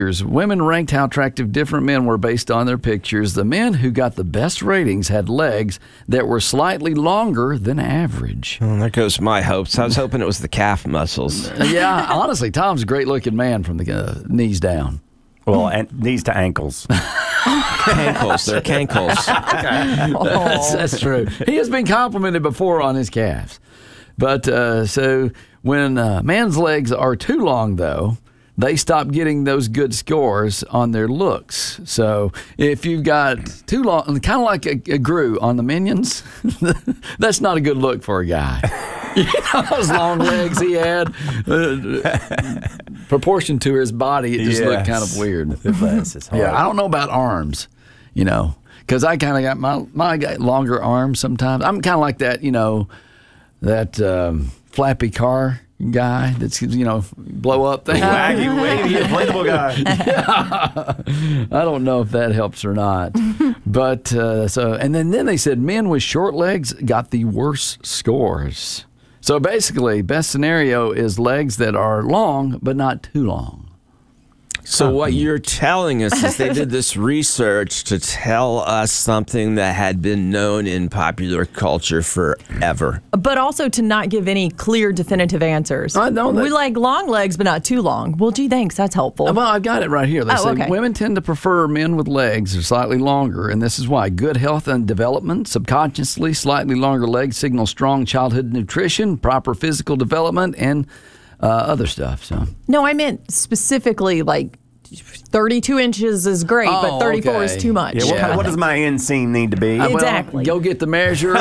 Women ranked how attractive different men were based on their pictures. The men who got the best ratings had legs that were slightly longer than average. Well, there goes my hopes. I was hoping it was the calf muscles. Yeah, honestly, Tom's a great-looking man from the knees down. Well, knees to ankles. Cankles. They're cankles. That's true. He has been complimented before on his calves. But so when man's legs are too long, though, they stop getting those good scores on their looks. So if you've got too long, kind of like a Gru on the Minions, that's not a good look for a guy. You know, those long legs he had, proportion to his body, it just looked kind of weird. Yeah, I don't know about arms, you know, because I kind of got my longer arms sometimes. I'm kind of like that, you know, that flappy car guy that's, you know, blow up thing. Waggy, wavy, inflatable guy. Yeah. I don't know if that helps or not. But and then they said men with short legs got the worst scores. So basically, best scenario is legs that are long but not too long. So what you're telling us is they did this research to tell us something that had been known in popular culture forever. But also to not give any clear, definitive answers. I know that. We like long legs, but not too long. Well, gee, thanks. That's helpful. Well, I've got it right here. They say women tend to prefer men with legs or slightly longer, and this is why. Good health and development. Subconsciously, slightly longer legs signal strong childhood nutrition, proper physical development, and other stuff. So no, I meant specifically like 32 inches is great, but 34 is too much. Yeah, what does my inseam need to be? Exactly. Go get the measure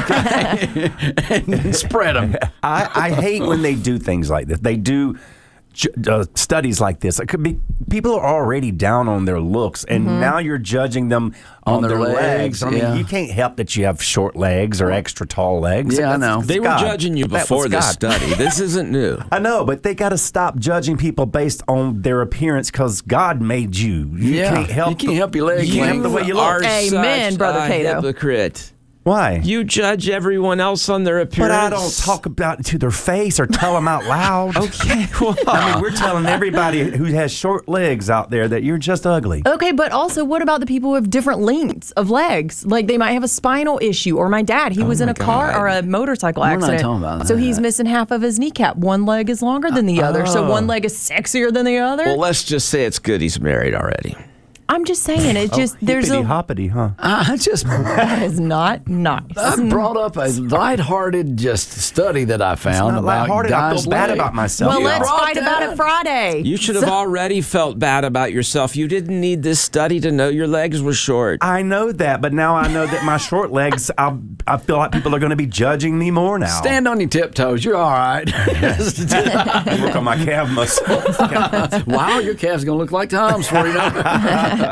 and spread them. I hate when they do things like this. They do studies like this. It could be people are already down on their looks, and now you're judging them on their legs. I mean, you can't help that you have short legs or extra tall legs. Yeah, I know. They were judging you before this study. This isn't new. I know, but they got to stop judging people based on their appearance because God made you. You can't help. You can't help your legs the way you look. Amen, Brother Cato. Hypocrite. Why? You judge everyone else on their appearance. But I don't talk about it to their face or tell them out loud. Okay, well. I mean, we're telling everybody who has short legs out there that you're just ugly. Okay, but also what about the people who have different lengths of legs? Like they might have a spinal issue. Or my dad, he was in a car or a motorcycle accident. We're not talking about that. So he's missing half of his kneecap. One leg is longer than the other. So one leg is sexier than the other. Well, let's just say it's good he's married already. I'm just saying, it just there's a hoppity, huh? that is not nice. I brought up a lighthearted study that I found about guys' I feel bad about myself. Well, let's fight about it Friday. You should have already felt bad about yourself. You didn't need this study to know your legs were short. I know that, but now I know that my short legs, I feel like people are going to be judging me more now. Stand on your tiptoes. You're all right. Work on my calf muscles. Wow, your calf's going to look like Tom's for you.